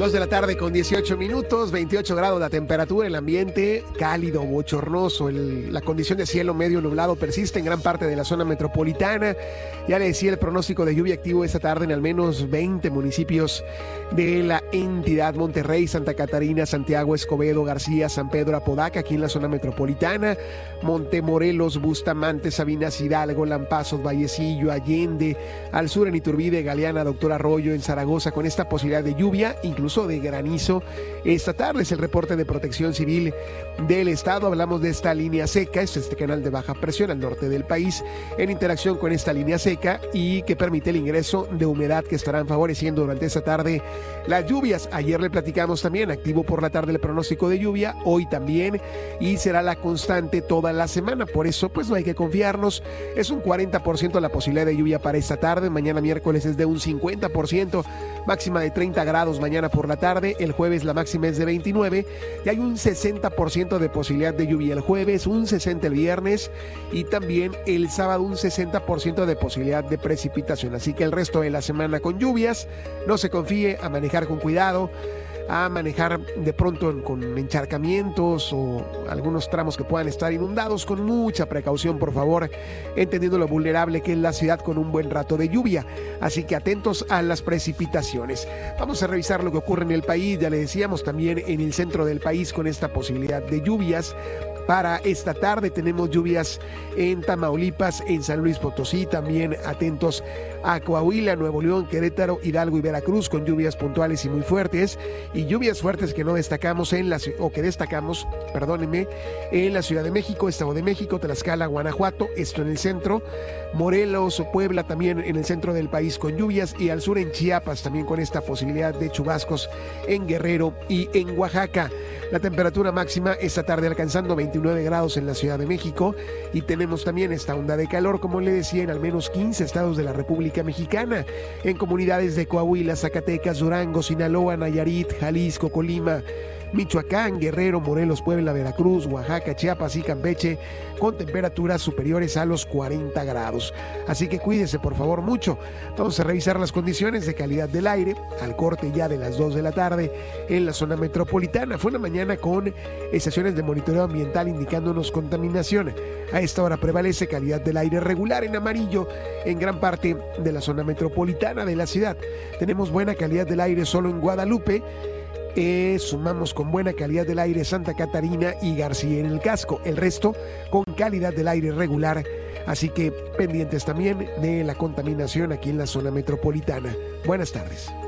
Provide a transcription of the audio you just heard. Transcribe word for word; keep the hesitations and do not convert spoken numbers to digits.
dos de la tarde con dieciocho minutos, veintiocho grados la temperatura, el ambiente cálido, bochornoso, el, la condición de cielo medio nublado persiste en gran parte de la zona metropolitana. Ya le decía, el pronóstico de lluvia activo esta tarde en al menos veinte municipios de la entidad: Monterrey, Santa Catarina, Santiago, Escobedo, García, San Pedro, Apodaca, aquí en la zona metropolitana, Montemorelos, Bustamante, Sabinas, Hidalgo, Lampazos, Vallecillo, Allende, al sur en Iturbide, Galeana, Doctor Arroyo, en Zaragoza, con esta posibilidad de lluvia, incluso de granizo esta tarde. Es el reporte de Protección Civil del Estado. Hablamos de esta línea seca, es este canal de baja presión al norte del país, en interacción con esta línea seca y que permite el ingreso de humedad que estarán favoreciendo durante esta tarde las lluvias. Ayer le platicamos también, activo por la tarde el pronóstico de lluvia, hoy también, y será la constante toda la semana. Por eso, pues no hay que confiarnos. Es un cuarenta por ciento la posibilidad de lluvia para esta tarde. Mañana miércoles es de un cincuenta por ciento, máxima de treinta grados mañana por la tarde. El jueves la máxima es de veintinueve y hay un sesenta por ciento de posibilidad de lluvia el jueves, un sesenta por ciento el viernes y también el sábado un sesenta por ciento de posibilidad de precipitación. Así que el resto de la semana con lluvias. No se confíe, a manejar con cuidado, a manejar de pronto con encharcamientos o algunos tramos que puedan estar inundados, con mucha precaución, por favor, entendiendo lo vulnerable que es la ciudad con un buen rato de lluvia. Así que atentos a las precipitaciones. Vamos a revisar lo que ocurre en el país. Ya le decíamos, también en el centro del país con esta posibilidad de lluvias. Para esta tarde tenemos lluvias en Tamaulipas, en San Luis Potosí, también atentos a Coahuila, Nuevo León, Querétaro, Hidalgo y Veracruz, con lluvias puntuales y muy fuertes, y lluvias fuertes que no destacamos en la o que destacamos, perdónenme, en la Ciudad de México, Estado de México, Tlaxcala, Guanajuato, esto en el centro, Morelos o Puebla también en el centro del país con lluvias, y al sur en Chiapas también con esta posibilidad de chubascos en Guerrero y en Oaxaca. La temperatura máxima esta tarde alcanzando veintinueve grados en la Ciudad de México, y tenemos también esta onda de calor, como le decía, en al menos quince estados de la República Mexicana, en comunidades de Coahuila, Zacatecas, Durango, Sinaloa, Nayarit, Jalisco, Colima, Michoacán, Guerrero, Morelos, Puebla, Veracruz, Oaxaca, Chiapas y Campeche, con temperaturas superiores a los cuarenta grados. Así que cuídese, por favor, mucho. Vamos a revisar las condiciones de calidad del aire al corte ya de las dos de la tarde en la zona metropolitana. Fue una mañana con estaciones de monitoreo ambiental indicándonos contaminación. A esta hora prevalece calidad del aire regular en amarillo en gran parte de la zona metropolitana de la ciudad. Tenemos buena calidad del aire solo en Guadalupe. Eh, sumamos con buena calidad del aire Santa Catarina y García en el casco. El resto con calidad del aire regular. Así que pendientes también de la contaminación aquí en la zona metropolitana. Buenas tardes.